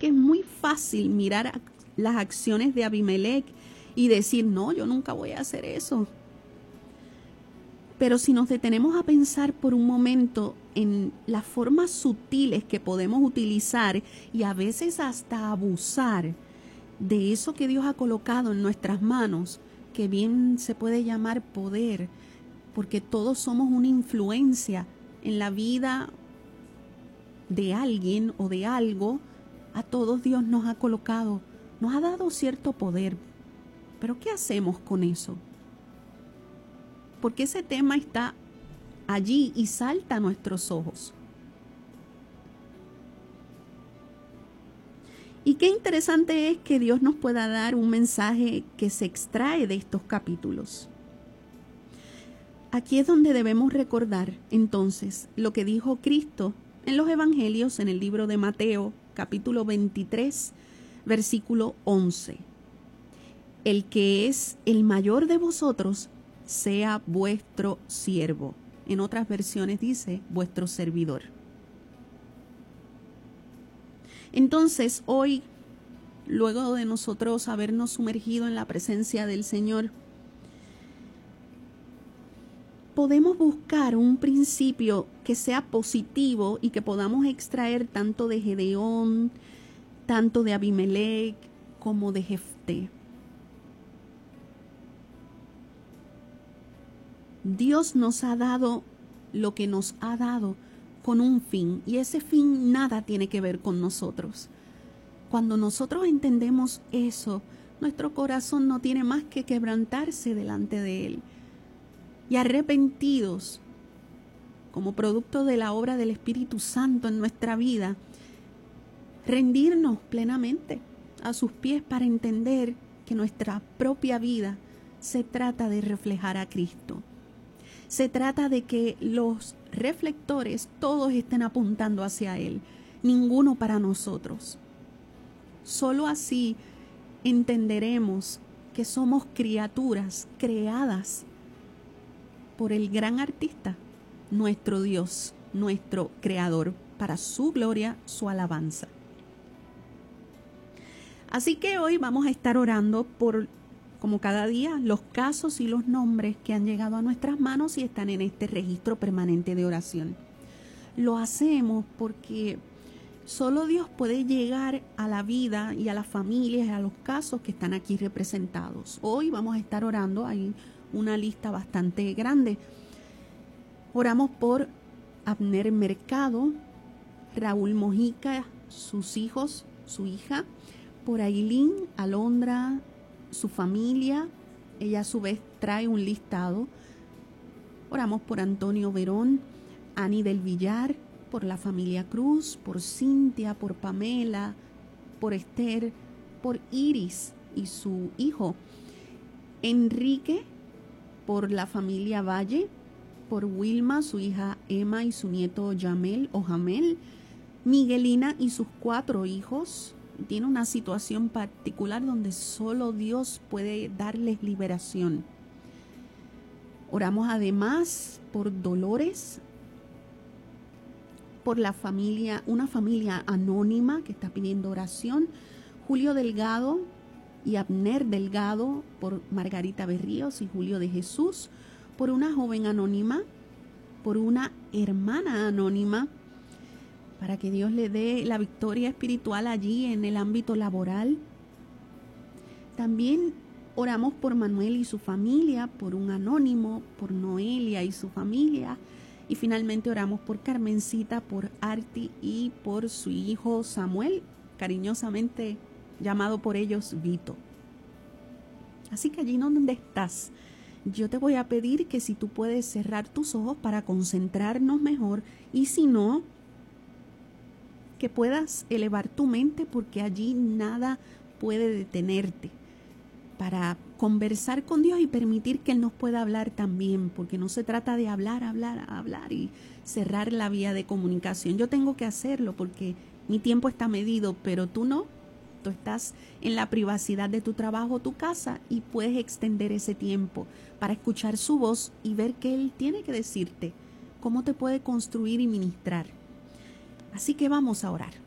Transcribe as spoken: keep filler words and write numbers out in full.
que es muy fácil mirar las acciones de Abimelech y decir, no, yo nunca voy a hacer eso. Pero si nos detenemos a pensar por un momento en las formas sutiles que podemos utilizar y a veces hasta abusar de eso que Dios ha colocado en nuestras manos, que bien se puede llamar poder, porque todos somos una influencia en la vida de alguien o de algo, a todos Dios nos ha colocado, nos ha dado cierto poder. Pero ¿qué hacemos con eso? Porque ese tema está allí y salta a nuestros ojos. Y qué interesante es que Dios nos pueda dar un mensaje que se extrae de estos capítulos. Aquí es donde debemos recordar entonces lo que dijo Cristo en los Evangelios en el libro de Mateo, capítulo veintitrés, versículo once. El que es el mayor de vosotros sea vuestro siervo. En otras versiones dice vuestro servidor. Entonces hoy, luego de nosotros habernos sumergido en la presencia del Señor, podemos buscar un principio que sea positivo y que podamos extraer tanto de Gedeón, tanto de Abimelech como de Jefté. Dios nos ha dado lo que nos ha dado con un fin, y ese fin nada tiene que ver con nosotros. Cuando nosotros entendemos eso, nuestro corazón no tiene más que quebrantarse delante de Él. Y arrepentidos, como producto de la obra del Espíritu Santo en nuestra vida, rendirnos plenamente a sus pies para entender que nuestra propia vida se trata de reflejar a Cristo. Se trata de que los reflectores todos estén apuntando hacia Él, ninguno para nosotros. Solo así entenderemos que somos criaturas creadas por el gran artista, nuestro Dios, nuestro Creador, para su gloria, su alabanza. Así que hoy vamos a estar orando por, como cada día, los casos y los nombres que han llegado a nuestras manos y están en este registro permanente de oración. Lo hacemos porque solo Dios puede llegar a la vida y a las familias y a los casos que están aquí representados. Hoy vamos a estar orando, hay una lista bastante grande. Oramos por Abner Mercado, Raúl Mojica, sus hijos, su hija, por Ailín, Alondra, su familia. Ella a su vez trae un listado. Oramos por Antonio Verón, Ani del Villar, por la familia Cruz, por Cintia, por Pamela, por Esther, por Iris y su hijo Enrique, por la familia Valle, por Wilma, su hija Emma y su nieto Yamel o Jamel, Miguelina y sus cuatro hijos. Tiene una situación particular donde solo Dios puede darles liberación. Oramos además por Dolores, por la familia, una familia anónima que está pidiendo oración, Julio Delgado y Abner Delgado, por Margarita Berríos y Julio de Jesús, por una joven anónima, por una hermana anónima, para que Dios le dé la victoria espiritual allí en el ámbito laboral. También oramos por Manuel y su familia, por un anónimo, por Noelia y su familia. Y finalmente oramos por Carmencita, por Arti y por su hijo Samuel, cariñosamente llamado por ellos Vito. Así que allí donde estás, yo te voy a pedir que si tú puedes cerrar tus ojos para concentrarnos mejor, y si no, que puedas elevar tu mente, porque allí nada puede detenerte, para conversar con Dios y permitir que Él nos pueda hablar también, porque no se trata de hablar, hablar, hablar y cerrar la vía de comunicación. Yo tengo que hacerlo porque mi tiempo está medido, pero tú no. Tú estás en la privacidad de tu trabajo, tu casa, y puedes extender ese tiempo para escuchar su voz y ver qué Él tiene que decirte, cómo te puede construir y ministrar. Así que vamos a orar.